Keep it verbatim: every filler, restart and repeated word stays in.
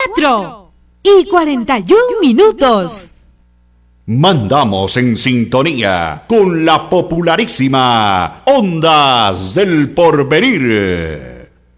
cuatro y cuarenta y un minutos. Mandamos en sintonía con la popularísima Ondas del Porvenir.